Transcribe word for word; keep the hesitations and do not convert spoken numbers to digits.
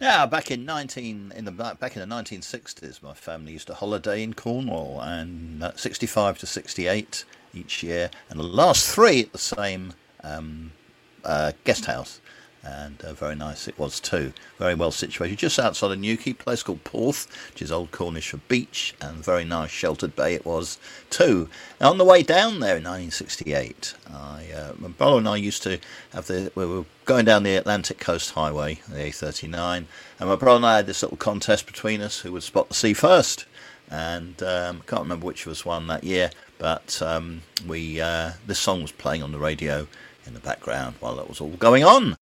Yeah, back in nineteen in the back in the nineteen sixties, my family used to holiday in Cornwall, and uh, sixty-five to sixty-eight each year, and the last three at the same um, uh, guest house. And uh, very nice it was too. Very well situated, just outside of Newquay, a place called Porth, which is Old Cornish for beach, and very nice sheltered bay it was too. Now, on the way down there in nineteen sixty-eight, I, uh, my brother and I used to have the. We were going down the Atlantic Coast Highway, the A thirty-nine, and my brother and I had this little contest between us who would spot the sea first. And um, I can't remember which of us won that year, but um, we uh, this song was playing on the radio in the background while that was all going on.